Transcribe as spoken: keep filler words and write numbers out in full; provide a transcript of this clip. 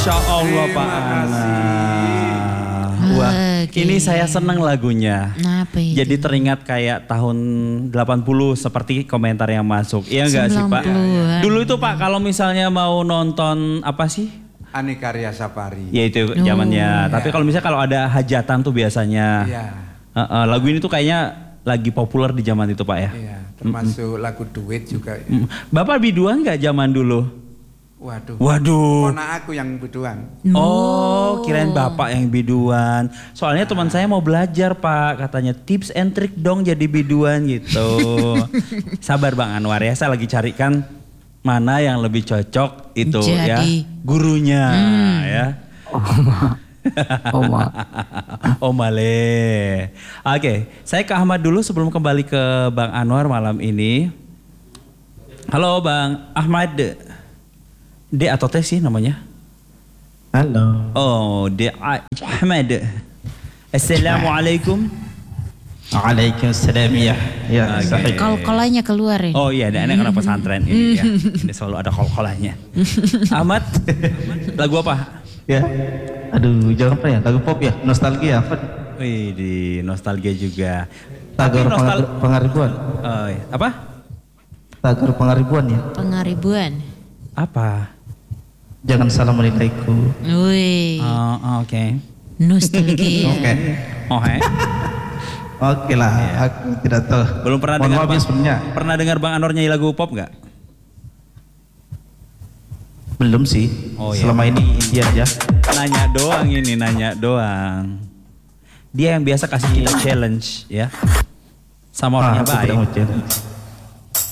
Masya Allah Pak Ana. Wah, Okay. ini saya seneng lagunya. Apa itu? Jadi teringat kayak tahun delapan puluh seperti komentar yang masuk. Iya enggak sih Pak? sembilan puluhan. Dulu itu Pak kalau misalnya mau nonton apa sih? Anikarya Safari. Ya itu Oh. zamannya. Tapi Ya. kalau misalnya kalau ada hajatan tuh biasanya. Iya. Uh, uh, lagu ini tuh kayaknya lagi populer di zaman itu Pak ya. Iya, termasuk lagu duet juga. Ya. Mm. Bapak biduan nggak zaman dulu? Waduh. Waduh. Ponak aku yang biduan. Oh, kirain bapak yang biduan. Soalnya teman saya mau belajar Pak, katanya tips and trick dong jadi biduan gitu. Sabar Bang Anwar ya, saya lagi carikan mana yang lebih cocok itu ya. Jadi. Gurunya ya. Oma. Omale. Oke, saya ke Ahmad dulu sebelum kembali ke Bang Anwar malam ini. Halo Bang Ahmad. D atau T sih namanya? Halo. Oh, D Ahmad. Assalamualaikum. Waalaikumsalam ya. Ya, Oke. sahih. Kol-kolanya keluar ya? Oh iya, ada anak anak pesantren ini ya. Ini selalu ada kol-kolanya. Ahmad, lagu apa? Ya. Aduh, jangan apa ya? Lagu pop ya? Nostalgia apa? Wih, di nostalgia juga. Tagar Tapi nostal- pengar- pengaribuan. Oh, iya. Apa? Tagar pengaribuan ya. Pengaribuan. Apa? Jangan salah menilaiku. Wih, Oh, oh, oke. nostalgia. Oke. Oh, eh. Oke lah, aku tidak tahu. Belum pernah Mohon dengar maaf ya Bang- sebenarnya. Pernah dengar Bang Anwar nyanyi lagu pop nggak? Belum sih. Oh, iya. Selama ini India aja. Nanya doang ini, nanya doang. Dia yang biasa kasih kita challenge ya. Sama Ah, orangnya aku baik. tidak mau challenge.